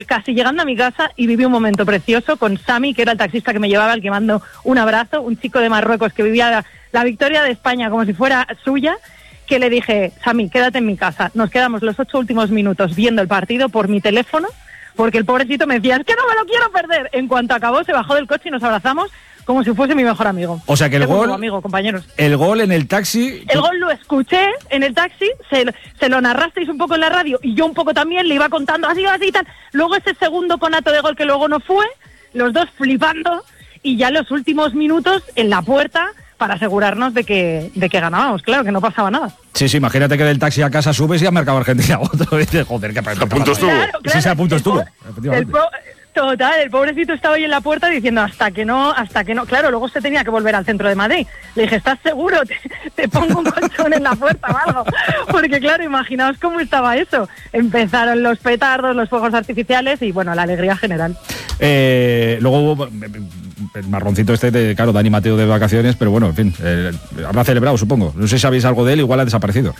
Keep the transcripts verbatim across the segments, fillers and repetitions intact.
casi llegando a mi casa y viví un momento precioso con Sami, que era el taxista que me llevaba, al que mando un abrazo, un chico de Marruecos que vivía la, la victoria de España como si fuera suya, que le dije, Sami, quédate en mi casa. Nos quedamos los ocho últimos minutos viendo el partido por mi teléfono, porque el pobrecito me decía, es que no me lo quiero perder. En cuanto acabó, se bajó del coche y nos abrazamos como si fuese mi mejor amigo. O sea que el Tengo gol, un amigo, compañeros. El gol en el taxi. El gol lo escuché en el taxi, se, se lo narrasteis un poco en la radio y yo un poco también, le iba contando así, así y tal. Luego ese segundo conato de gol que luego no fue, los dos flipando y ya los últimos minutos en la puerta para asegurarnos de que, de que ganábamos, claro, que no pasaba nada. Sí, sí, imagínate que del taxi a casa subes y ha marcado Argentina otro. Y dices, joder, qué a punto estuvo. Claro, claro, sí, sí, a punto estuvo. El po- Total, el pobrecito estaba ahí en la puerta diciendo hasta que no, hasta que no. Claro, luego se tenía que volver al centro de Madrid. Le dije, ¿estás seguro? Te, te pongo un colchón en la puerta o algo. Porque claro, imaginaos cómo estaba eso. Empezaron los petardos, los fuegos artificiales y bueno, la alegría general. Eh, luego hubo el marroncito este de, claro, Dani Mateo de vacaciones, pero bueno, en fin, eh, habrá celebrado, supongo. No sé si sabéis algo de él, igual ha desaparecido.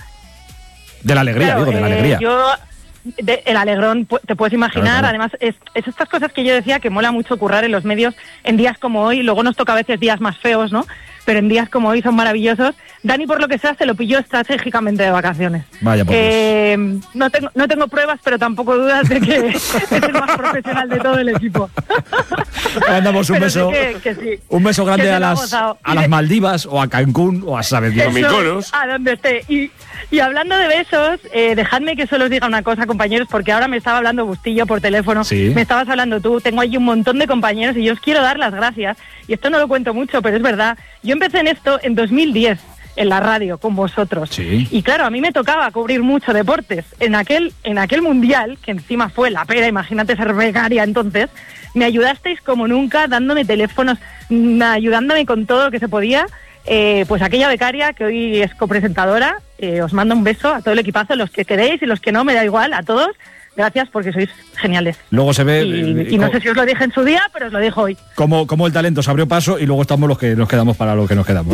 De la alegría, Claro, digo, de la eh, alegría. Yo... De, el alegrón, te puedes imaginar, claro, claro. Además es, es estas cosas que yo decía que mola mucho currar en los medios en días como hoy, luego nos toca a veces días más feos, ¿no? Pero en días como hoy son maravillosos. Dani, por lo que sea, se lo pilló estratégicamente de vacaciones. Vaya por eh, no tengo no tengo pruebas, pero tampoco dudas de que es el más profesional de todo el equipo. Mandamos un Pero beso, sé que, que sí, un beso grande que a se lo ha las, gozado. a las Maldivas o a Cancún o a saber Dios. A Mykonos. A donde esté. Y, y hablando de besos, eh, dejadme que solo os diga una cosa, compañeros, porque ahora me estaba hablando Bustillo por teléfono, sí. Me estabas hablando tú, tengo ahí un montón de compañeros y yo os quiero dar las gracias. Y esto no lo cuento mucho, pero es verdad. Yo empecé en esto en dos mil diez, en la radio, con vosotros. Sí. Y claro, a mí me tocaba cubrir mucho deportes. En aquel, en aquel mundial, que encima fue la pera, imagínate ser becaria entonces, me ayudasteis como nunca, dándome teléfonos, mm, ayudándome con todo lo que se podía. Eh, pues aquella becaria que hoy es copresentadora, eh, os mando un beso a todo el equipazo, los que queréis y los que no, me da igual, a todos. Gracias porque sois geniales. Luego se ve... Y, eh, y no como, sé si os lo dije en su día, pero os lo dijo hoy. Como, como el talento se abrió paso y luego estamos los que nos quedamos para lo que nos quedamos.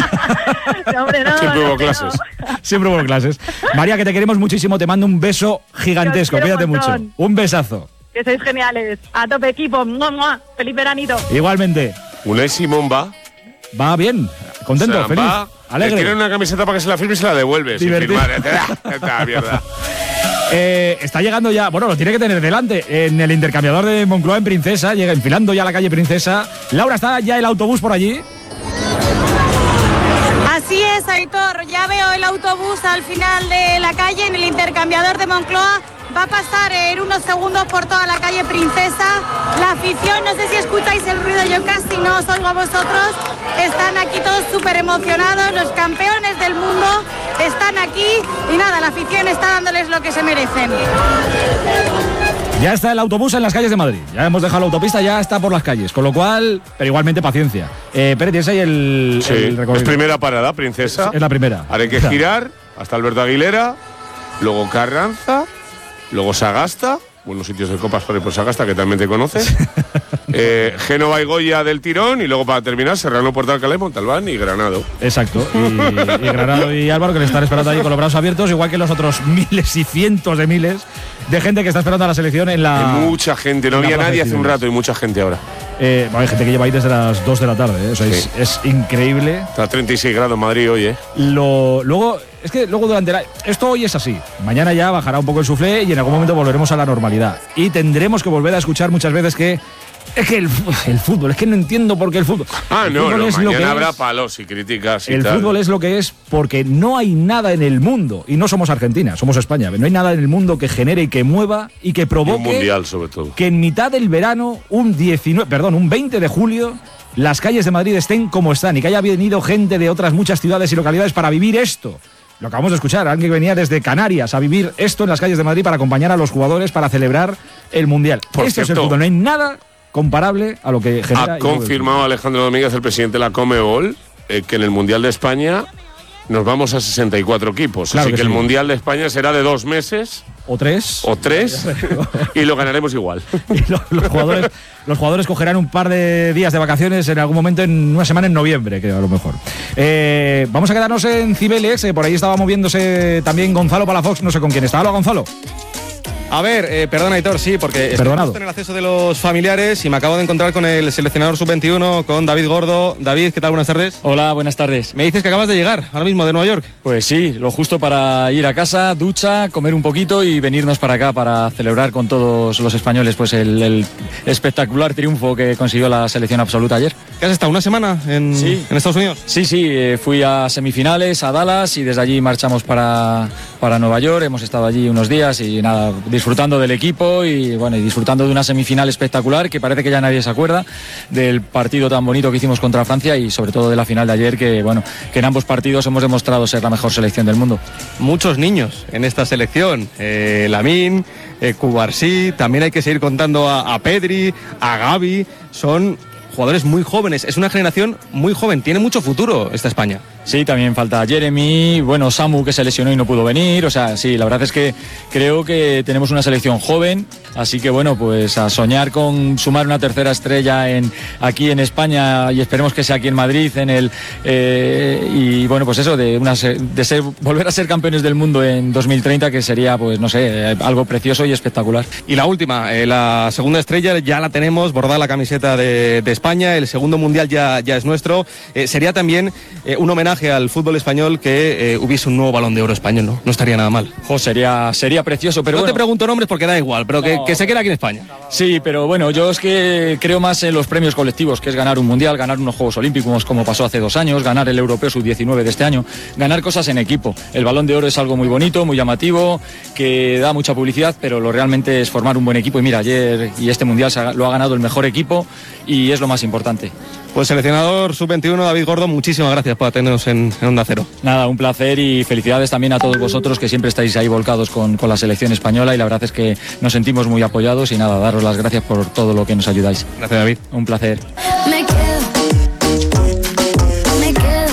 No, hombre, no, Siempre hubo no, clases. no. Siempre hubo clases. María, que te queremos muchísimo, te mando un beso gigantesco, Os quiero cuídate un mucho. montón. Un besazo. Que sois geniales. A tope equipo. ¡Mua, mua! ¡Feliz veranito! Igualmente. Unai Simón va. Va bien, contento, O sea, feliz, va, alegre. le tiene una camiseta para que se la firme y se la devuelve. Sin Divertido. firmar. Te da, te da mierda. Eh, está llegando ya, bueno, lo tiene que tener delante, en el intercambiador de Moncloa en Princesa, llega enfilando ya la calle Princesa. Laura, ¿está ya el autobús por allí? Así es, Aitor, ya veo el autobús al final de la calle, en el intercambiador de Moncloa. Va a pasar en unos segundos por toda la calle Princesa. La afición, no sé si escucháis el ruido, yo casi no os oigo a vosotros. Están aquí todos súper emocionados, los campeones del mundo están aquí y nada, la afición está dándoles lo que se merecen. Ya está el autobús en las calles de Madrid, ya hemos dejado la autopista, ya está por las calles, con lo cual, pero igualmente paciencia. Eh, Pérez, ¿tienes ahí el, Sí, el recorrido? es primera parada, Princesa. Es la primera. Ahora hay que girar hasta Alberto Aguilera, luego Carranza, luego Sagasta, buenos sitios de copas por ahí por Sagasta, que también te conoces. eh, Génova y Goya del tirón, y luego para terminar, Serrano, Puerto Alcalá, Montalbán y Granado. Exacto, y, y Granado y Álvaro, que le están esperando ahí con los brazos abiertos, igual que los otros miles y cientos de miles de gente que está esperando a la selección en la... Hay mucha gente, no en la había Plaza nadie de hace un Cibeles. rato y mucha gente ahora. Eh, bueno, hay gente que lleva ahí desde las dos de la tarde, ¿eh? O sea, Sí. es, es increíble. Está a treinta y seis grados Madrid hoy, ¿eh? Lo, luego, es que luego durante la... Esto hoy es así. Mañana ya bajará un poco el suflé y en algún momento volveremos a la normalidad. Y tendremos que volver a escuchar muchas veces que... Es que el, el fútbol, es que no entiendo por qué el fútbol. Ah, El no, fútbol no, es lo que mañana habrá es. palos y críticas y El tal. fútbol es lo que es porque no hay nada en el mundo, y no somos Argentina, somos España, no hay nada en el mundo que genere y que mueva y que Y un provoque mundial, sobre todo. que en mitad del verano, un diecinueve, perdón, un veinte de julio, las calles de Madrid estén como están y que haya venido gente de otras muchas ciudades y localidades para vivir esto. Lo acabamos de escuchar, alguien que venía desde Canarias a vivir esto en las calles de Madrid para acompañar a los jugadores para celebrar el mundial. Por esto es el cierto, fútbol, no hay nada comparable a lo que genera. Ha y mueve el confirmado Alejandro Domínguez, el presidente de la Conmebol, eh, que en el Mundial de España nos vamos a sesenta y cuatro equipos. Claro Así que que, sí. el Mundial de España será de dos meses fútbol. O tres. o tres y lo ganaremos igual. Y lo- los, jugadores, los jugadores cogerán un par de días de vacaciones en algún momento, en una semana en noviembre, que a lo mejor. Eh, vamos a quedarnos en Cibeles, eh, por ahí estaba moviéndose también Gonzalo Palafox, no sé con quién está. Hola, Gonzalo. A ver, eh, perdona, Aitor, sí, porque estoy en el acceso de los familiares y me acabo de encontrar con el seleccionador sub veintiuno, con David Gordo. David, ¿qué tal? Buenas tardes. Hola, buenas tardes. Me dices que acabas de llegar ahora mismo de Nueva York. Pues sí, lo justo para ir a casa, ducha, comer un poquito y venirnos para acá para celebrar con todos los españoles pues el, el espectacular triunfo que consiguió la selección absoluta ayer. ¿Qué has estado? ¿Una semana en, sí. en Estados Unidos? Sí, sí, eh, fui a semifinales, a Dallas, y desde allí marchamos para, para Nueva York. Hemos estado allí unos días y nada, disfrutando del equipo y bueno, y disfrutando de una semifinal espectacular que parece que ya nadie se acuerda del partido tan bonito que hicimos contra Francia y sobre todo de la final de ayer, que bueno, que en ambos partidos hemos demostrado ser la mejor selección del mundo. Muchos niños en esta selección, eh, Lamine, eh, Cubarsí, también hay que seguir contando a, a Pedri, a Gavi, son jugadores muy jóvenes, es una generación muy joven, tiene mucho futuro esta España. Sí, también falta Jeremy, bueno, Samu, que se lesionó y no pudo venir, o sea, sí, la verdad es que creo que tenemos una selección joven, así que bueno, pues a soñar con sumar una tercera estrella en aquí en España y esperemos que sea aquí en Madrid, en el eh, y bueno, pues eso, de, una, de ser, volver a ser campeones del mundo en dos mil treinta, que sería, pues no sé, algo precioso y espectacular. Y la última, eh, la segunda estrella ya la tenemos, bordada la camiseta de, de España, el segundo mundial ya, ya es nuestro, eh, sería también eh, un homenaje al fútbol español que eh, hubiese un nuevo Balón de Oro español, ¿no? No estaría nada mal. Jo, sería, sería precioso, pero no bueno, te pregunto nombres porque da igual, pero que, no. que se quede aquí en España. Sí, pero bueno, yo es que creo más en los premios colectivos, que es ganar un mundial, ganar unos Juegos Olímpicos como pasó hace dos años, ganar el Europeo sub diecinueve de este año, ganar cosas en equipo. El Balón de Oro es algo muy bonito, muy llamativo, que da mucha publicidad, pero lo realmente es formar un buen equipo. Y mira, ayer y este mundial lo ha ganado el mejor equipo y es lo más importante. Pues seleccionador sub veintiuno, David Gordo, muchísimas gracias por atendernos en, en Onda Cero. Nada, un placer y felicidades también a todos vosotros que siempre estáis ahí volcados con, con la selección española, y la verdad es que nos sentimos muy apoyados y nada, daros las gracias por todo lo que nos ayudáis. Gracias, David. Un placer. Me quedo, me quedo,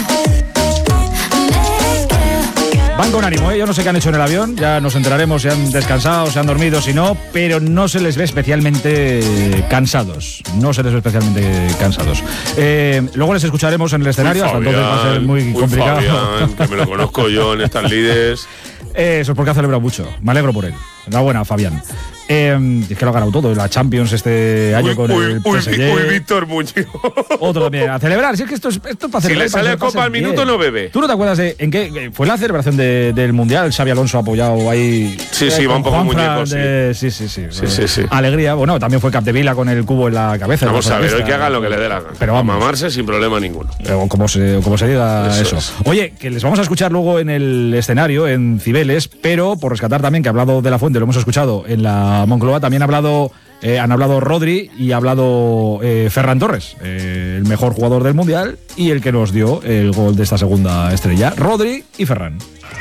me quedo. Van con ánimo, ¿eh? Yo no sé qué han hecho en el avión, ya nos enteraremos si han descansado, si han dormido, si no, pero no se les ve especialmente cansados, no se les ve especialmente cansados. Eh, luego les escucharemos en el escenario, Uy, hasta Fabián, entonces va a ser muy uy, complicado. Fabián, que me lo conozco yo en estas lides. Eh, eso es porque ha celebrado mucho, me alegro por él. Enhorabuena, Fabián. Eh, es que lo ha ganado todo, la Champions este año Uy, con uy, el uy, P S G. uy, Víctor Muñoz. Otro también, a celebrar. Si es que esto es, esto es para Si celebrar. le sale para- para copa al ser minuto, bien. no bebe. ¿Tú no te acuerdas de en qué fue la celebración de- del Mundial? Xabi Alonso ha apoyado ahí. Sí, eh, sí, va un con poco Juanfran muñeco, sí. de- sí, sí, sí. Sí, sí, sí. Alegría. Bueno, también fue Capdevila con el cubo en la cabeza. Vamos la a ver, hoy sorpresa. que hagan lo que le dé la gana. Pero A vamos. mamarse sin problema ninguno. O como se, o como se diga Eso eso. es. Oye, que les vamos a escuchar luego en el escenario, en Cibeles, pero por rescatar también que ha hablado de la Fuente, lo hemos escuchado en la Moncloa, también ha hablado, eh, han hablado Rodri y ha hablado eh, Ferran Torres, eh, el mejor jugador del Mundial y el que nos dio el gol de esta segunda estrella. Rodri y Ferran.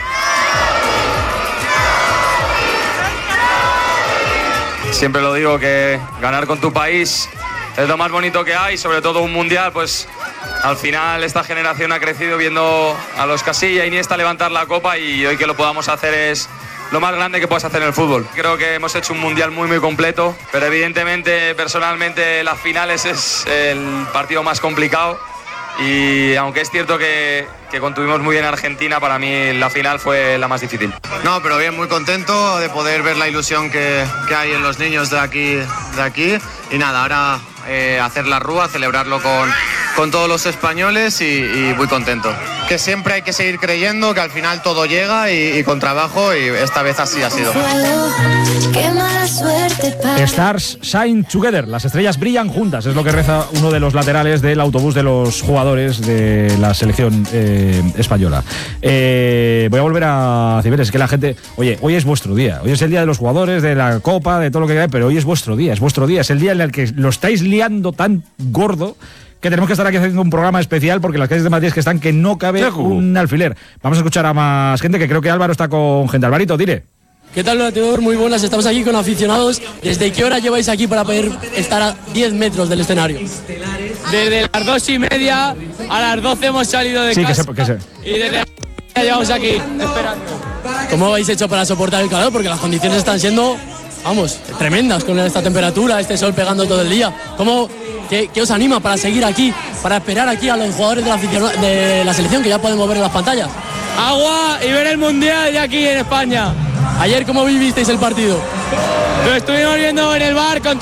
Siempre lo digo, que ganar con tu país es lo más bonito que hay, sobre todo un mundial, pues al final esta generación ha crecido viendo a los Casilla, Iniesta levantar la copa, y hoy que lo podamos hacer es lo más grande que puedes hacer en el fútbol. Creo que hemos hecho un mundial muy muy completo, pero evidentemente personalmente las finales es el partido más complicado, y aunque es cierto que, que contuvimos muy bien a Argentina, para mí la final fue la más difícil. No, pero bien, muy contento de poder ver la ilusión que, que hay en los niños de aquí, de aquí. Y nada, ahora eh, hacer la rúa, celebrarlo con, con todos los españoles y, y muy contento. Que siempre hay que seguir creyendo que al final todo llega y, y con trabajo, y esta vez así ha sido. Qué mala suerte para Stars shine together, las estrellas brillan juntas, es lo que reza uno de los laterales del autobús de los jugadores de la selección eh, española. Eh, voy a volver a Cibeles, es que la gente, oye, hoy es vuestro día, hoy es el día de los jugadores, de la Copa, de todo lo que hay, pero hoy es vuestro día, es vuestro día, es el día en el que lo estáis liando tan gordo que tenemos que estar aquí haciendo un programa especial, porque las calles de Madrid es que están que no cabe un alfiler. Vamos a escuchar a más gente, que creo que Álvaro está con gente. Alvarito, dile. ¿Qué tal, Teodor? Muy buenas, estamos aquí con aficionados. ¿Desde qué hora lleváis aquí para poder estar a diez metros del escenario? Desde las dos y media a las doce hemos salido de Sí, que casa se, que se. y desde la ya llevamos aquí esperando. ¿Cómo habéis hecho para soportar el calor? Porque las condiciones están siendo, vamos, tremendas con esta temperatura, este sol pegando todo el día. ¿Cómo, qué, qué os anima para seguir aquí, para esperar aquí a los jugadores de la, afición, de la selección que ya podemos ver en las pantallas? Agua y ver el mundial ya aquí en España. Ayer, ¿cómo vivisteis el partido? Lo estuvimos viendo en el bar con